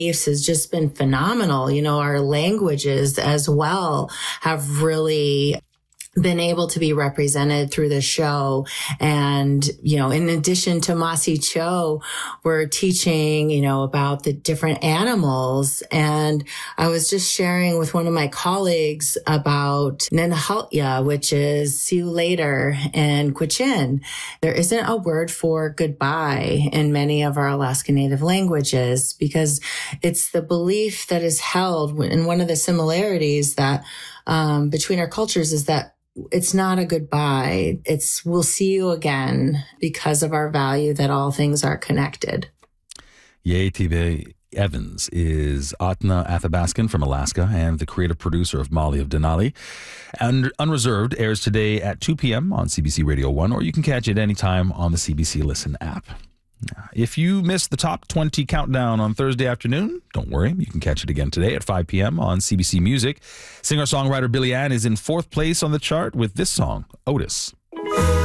has just been phenomenal. Our languages as well have really been able to be represented through the show. And, in addition to Masi Cho, we're teaching, about the different animals. And I was just sharing with one of my colleagues about Nanhaltya, which is see you later in Quechin. There isn't a word for goodbye in many of our Alaska Native languages because it's the belief that is held, and one of the similarities that between our cultures is that it's not a goodbye. It's we'll see you again because of our value that all things are connected. Yetive Evans is Atna Athabaskan from Alaska and the creative producer of Molly of Denali. And Unreserved airs today at 2 p.m. on CBC Radio 1, or you can catch it anytime on the CBC Listen app. If you missed the Top 20 Countdown on Thursday afternoon, don't worry. You can catch it again today at 5 p.m. on CBC Music. Singer-songwriter Billy Ann is in 4th place on the chart with this song, Otis.